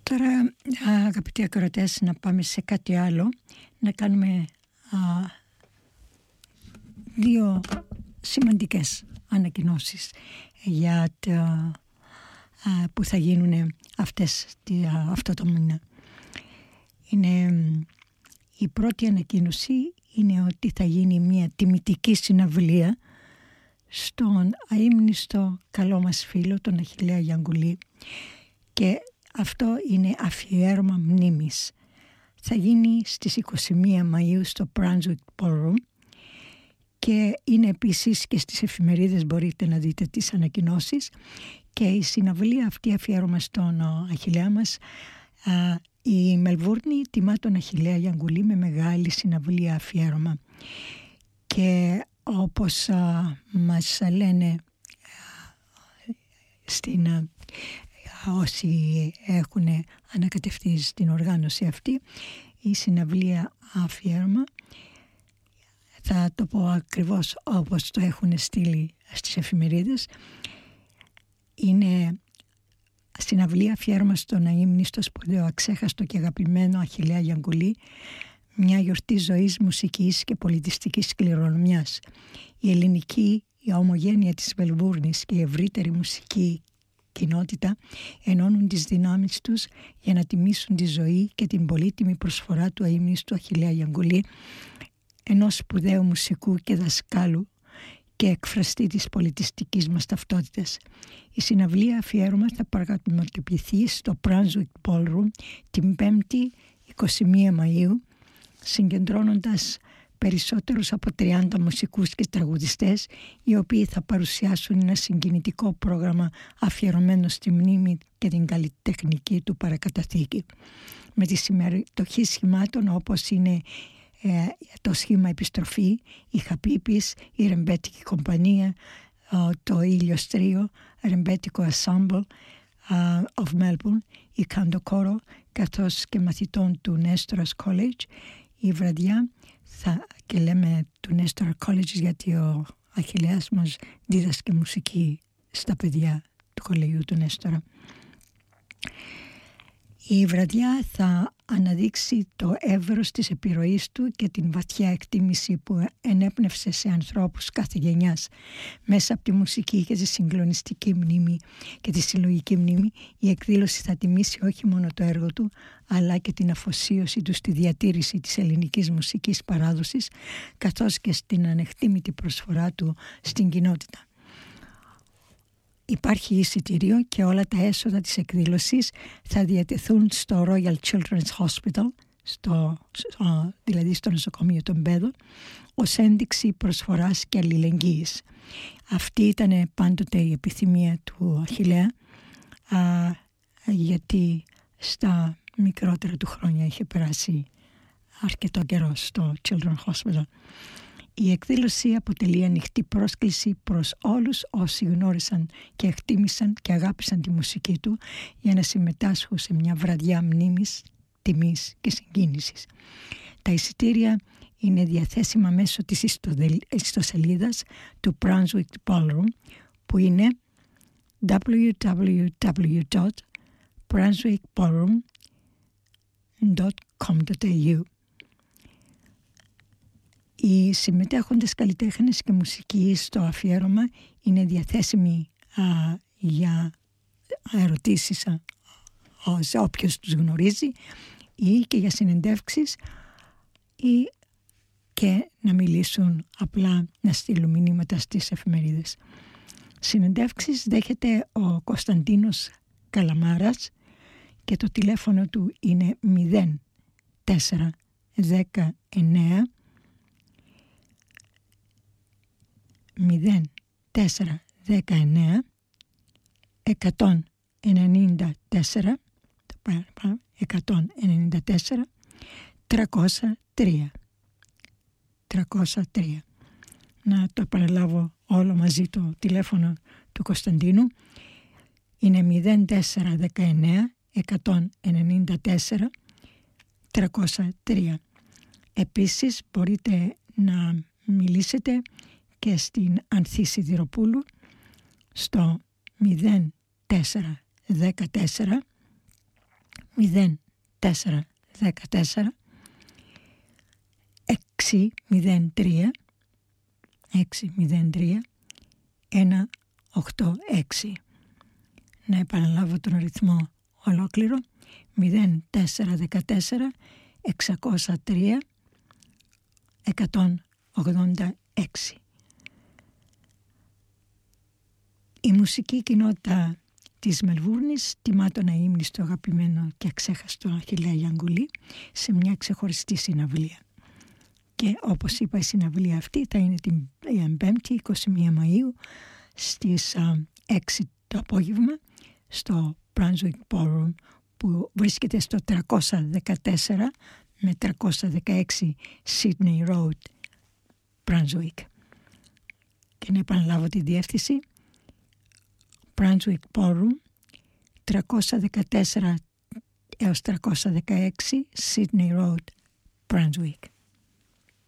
Τώρα, αγαπητοί ακροατές, να πάμε σε κάτι άλλο, να κάνουμε δύο σημαντικές ανακοινώσεις για που θα γίνουν αυτό το μήνα. Η πρώτη ανακοίνωση είναι ότι θα γίνει μια τιμητική συναυλία στον αείμνηστο καλό μας φίλο, τον Αχιλλέα Γιανγκουλή, και αυτό είναι αφιέρωμα μνήμης. Θα γίνει στις 21 Μαΐου στο Brunswick Ballroom και είναι επίσης και στις εφημερίδες, μπορείτε να δείτε τις ανακοινώσεις. Και η συναυλία αυτή αφιέρωμα στον Αχιλλέα μας, η Μελβούρνη τιμά τον Αχιλλέα Γιανγκουλή με μεγάλη συναυλία αφιέρωμα. Και όπως μας λένε όσοι έχουν ανακατευτεί στην οργάνωση αυτή, η συναυλία αφιέρωμα, θα το πω ακριβώς όπως το έχουν στείλει στις εφημερίδες, είναι συναυλία αφιέρωμα στον αείμνηστο, σπουδαίο, αξέχαστο και αγαπημένο Αχιλλέα Γιανγκουλή, μια γιορτή ζωής, μουσικής και πολιτιστικής κληρονομιάς. Η ελληνική, η ομογένεια της Μελβούρνης και η ευρύτερη μουσική κοινότητα ενώνουν τις δυνάμεις τους για να τιμήσουν τη ζωή και την πολύτιμη προσφορά του αείμνηστου Αχιλλέα Γιανγκουλή, ενός σπουδαίου μουσικού και δασκάλου και εκφραστή της πολιτιστικής μας ταυτότητας. Η συναυλία αφιέρωμα θα πραγματοποιηθεί στο Brunswick Ballroom την 5η 21 Μαΐου, συγκεντρώνοντας περισσότερους από 30 μουσικούς και τραγουδιστές, οι οποίοι θα παρουσιάσουν ένα συγκινητικό πρόγραμμα αφιερωμένο στη μνήμη και την καλλιτεχνική του παρακαταθήκη. Με τη συμμετοχή σχημάτων όπως είναι το σχήμα Επιστροφή, η Χαπίπης, η Ρεμπέτικη Κομπανία, το Ήλιος Τρίο, Ρεμπέτικο Ensemble of Melbourne, η Καντοκόρο, καθώς και μαθητών του Νέστορας College. Η βραδιά και λέμε του Νέστορα College γιατί ο Αχιλλέας μας δίδασκε μουσική στα παιδιά του κολεγιού του Νέστορα. Η βραδιά θα αναδείξει το εύρος της επιρροής του και την βαθιά εκτίμηση που ενέπνευσε σε ανθρώπους κάθε γενιάς. Μέσα από τη μουσική και τη συγκλονιστική μνήμη και τη συλλογική μνήμη, η εκδήλωση θα τιμήσει όχι μόνο το έργο του, αλλά και την αφοσίωση του στη διατήρηση της ελληνικής μουσικής παράδοσης, καθώς και στην ανεκτήμητη προσφορά του στην κοινότητα. Υπάρχει εισιτήριο και όλα τα έσοδα της εκδήλωσης θα διατεθούν στο Royal Children's Hospital, δηλαδή στο νοσοκομείο των Μπέδων, ως ένδειξη προσφοράς και αλληλεγγύης. Αυτή ήταν πάντοτε η επιθυμία του Αχιλλέα, γιατί στα μικρότερα του χρόνια είχε περάσει αρκετό καιρό στο Children's Hospital. Η εκδήλωση αποτελεί ανοιχτή πρόσκληση προς όλους όσοι γνώρισαν και εκτίμησαν και αγάπησαν τη μουσική του για να συμμετάσχουν σε μια βραδιά μνήμης, τιμής και συγκίνησης. Τα εισιτήρια είναι διαθέσιμα μέσω της ιστοσελίδας του Brunswick Ballroom, που είναι www.brunswickballroom.com.au. Οι συμμετέχοντες καλλιτέχνες και μουσικοί στο αφιέρωμα είναι διαθέσιμοι για ερωτήσεις σε όποιος τους γνωρίζει ή και για συνεντεύξεις ή και να μιλήσουν, απλά να στείλουν μηνύματα στις εφημερίδες. Συνεντεύξεις δέχεται ο Κωνσταντίνος Καλαμάρας και το τηλέφωνο του είναι 0419 303. Να το επαναλάβω όλο μαζί το τηλέφωνο του Κωνσταντίνου. Είναι 0419 194 303. Επίσης μπορείτε να μιλήσετε και στην Ανθή Σιδηροπούλου στο 0414 0414 603 186. Να επαναλάβω τον αριθμό ολόκληρο: 0414 603 186. Η μουσική κοινότητα της Μελβούρνης τιμά τον αείμνηστο, αγαπημένο και αξέχαστο Αχιλλέα Γιανγκουλή σε μια ξεχωριστή συναυλία. Και όπως είπα, η συναυλία αυτή θα είναι την 5η 21 Μαΐου στις 6 το απόγευμα στο Brunswick Ballroom, που βρίσκεται στο 314 με 316 Sydney Road, Brunswick. Και να επαναλάβω τη διεύθυνση: Brunswick Ballroom, 314 έως 316 Sydney Road, Brunswick.